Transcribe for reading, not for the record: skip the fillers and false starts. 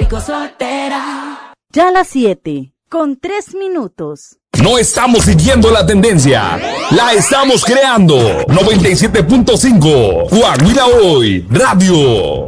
sigo soltera. Ya las 7:03. No estamos siguiendo la tendencia, la estamos creando. 97.5, Coahuila Hoy, Radio.